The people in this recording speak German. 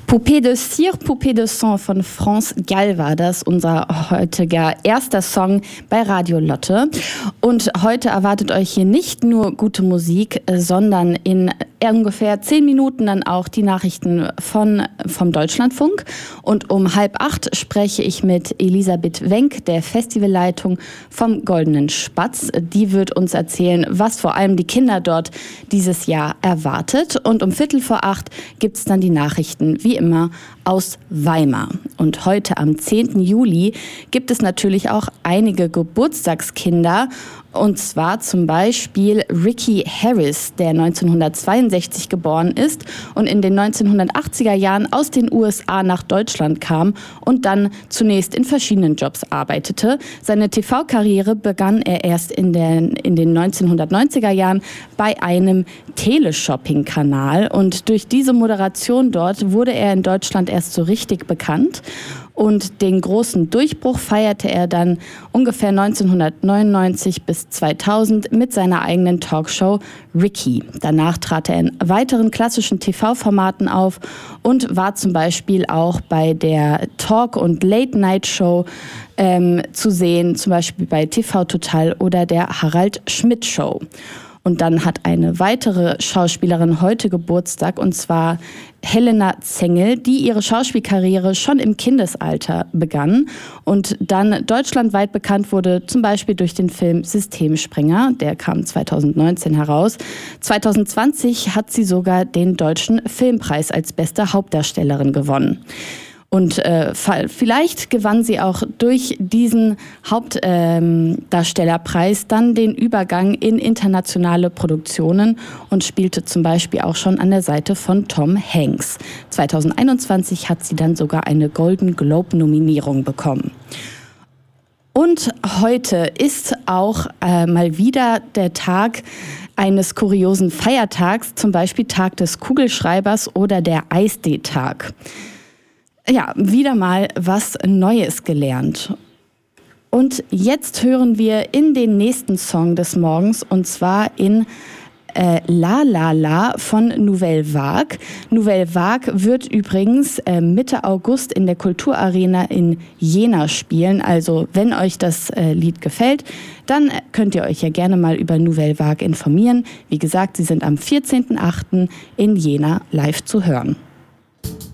Poupée de Cire, Poupée de Sang von France Gall war das, unser heutiger erster Song bei Radio Lotte. Und heute erwartet euch hier nicht nur gute Musik, sondern in ungefähr 10 Minuten dann auch die Nachrichten vom Deutschlandfunk. Und um 7:30 spreche ich mit Elisabeth Wenck, der Festivalleitung vom Goldenen Spatz. Die wird uns erzählen, was vor allem die Kinder dort dieses Jahr erwartet. Und um 7:45 gibt es dann die Nachrichten, wie immer, aus Weimar. Und heute am 10. Juli gibt es natürlich auch einige Geburtstagskinder. Und zwar zum Beispiel Ricky Harris, der 1962 geboren ist und in den 1980er Jahren aus den USA nach Deutschland kam und dann zunächst in verschiedenen Jobs arbeitete. Seine TV-Karriere begann er erst in den 1990er Jahren bei einem Teleshopping-Kanal. Und durch diese Moderation dort wurde er in Deutschland erst so richtig bekannt. Und den großen Durchbruch feierte er dann ungefähr 1999 bis 2000 mit seiner eigenen Talkshow Ricky. Danach trat er in weiteren klassischen TV-Formaten auf und war zum Beispiel auch bei der Talk- und Late-Night-Show zu sehen, zum Beispiel bei TV Total oder der Harald Schmidt Show. Und dann hat eine weitere Schauspielerin heute Geburtstag, und zwar Helena Zengel, die ihre Schauspielkarriere schon im Kindesalter begann und dann deutschlandweit bekannt wurde, zum Beispiel durch den Film Systemspringer, der kam 2019 heraus. 2020 hat sie sogar den Deutschen Filmpreis als beste Hauptdarstellerin gewonnen. Und vielleicht gewann sie auch durch diesen Hauptdarstellerpreis dann den Übergang in internationale Produktionen und spielte zum Beispiel auch schon an der Seite von Tom Hanks. 2021 hat sie dann sogar eine Golden Globe-Nominierung bekommen. Und heute ist auch mal wieder der Tag eines kuriosen Feiertags, zum Beispiel Tag des Kugelschreibers oder der Eisdee-Tag. Ja, wieder mal was Neues gelernt. Und jetzt hören wir in den nächsten Song des Morgens, und zwar in La La La von Nouvelle Vague. Nouvelle Vague wird übrigens Mitte August in der Kulturarena in Jena spielen. Also wenn euch das Lied gefällt, dann könnt ihr euch ja gerne mal über Nouvelle Vague informieren. Wie gesagt, sie sind am 14.08. in Jena live zu hören.